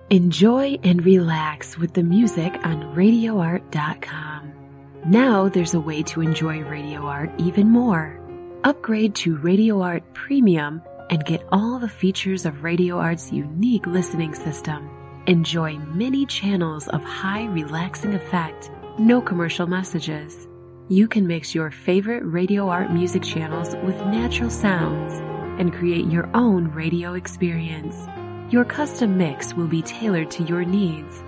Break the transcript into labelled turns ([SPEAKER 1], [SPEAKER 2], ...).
[SPEAKER 1] Enjoy and relax with the music on RadioArt.com. Now there's a way to enjoy Radio Art even more. Upgrade to Radio Art Premium and get all the features of Radio Art's unique listening system. Enjoy many channels of high relaxing effect, no commercial messages. You can mix your favorite Radio Art music channels with natural sounds and create your own radio experience. Your custom mix will be tailored to your needs.